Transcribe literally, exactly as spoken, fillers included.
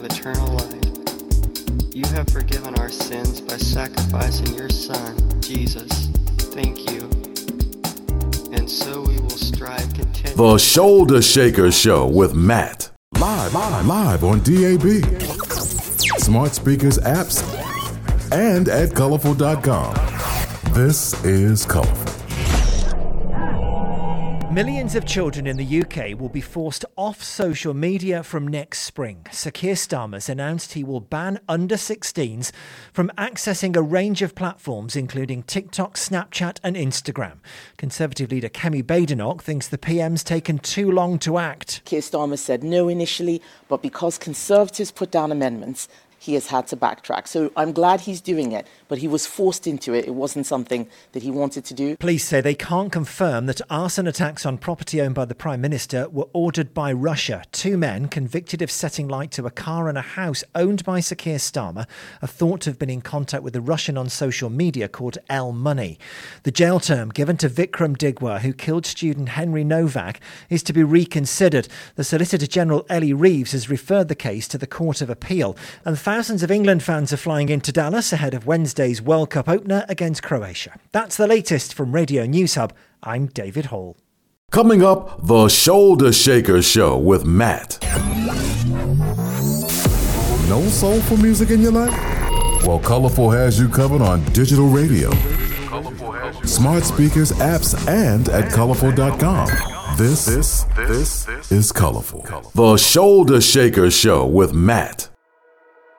Eternal life. You have forgiven our sins by sacrificing your Son, Jesus. Thank you. And so we will strive continually. The Shoulder Shaker Show with Matt. Live, live, live on D A B, smart speakers, apps, and at colorful dot com. This is Colorful. Millions of children in the U K will be forced off social media from next spring. Sir Keir Starmer's announced he will ban under sixteens from accessing a range of platforms, including TikTok, Snapchat and Instagram. Conservative leader Kemi Badenoch thinks the P M's taken too long to act. Keir Starmer said no initially, but because Conservatives put down amendments, he has had to backtrack. So I'm glad he's doing it, but he was forced into it. It wasn't something that he wanted to do. Police say they can't confirm that arson attacks on property owned by the Prime Minister were ordered by Russia. Two men convicted of setting light to a car and a house owned by Sir Keir Starmer are thought to have been in contact with a Russian on social media called L Money. The jail term given to Vikram Digwa, who killed student Henry Novak, is to be reconsidered. The Solicitor General Ellie Reeves has referred the case to the Court of Appeal, and thousands of England fans are flying into Dallas ahead of Wednesday's World Cup opener against Croatia. That's the latest from Radio News Hub. I'm David Hall. Coming up, The Shoulder Shaker Show with Matt. No soulful music in your life? Well, Colorful has you covered on digital radio, smart speakers, apps, and at colorful dot com. This, this, this is Colorful. The Shoulder Shaker Show with Matt.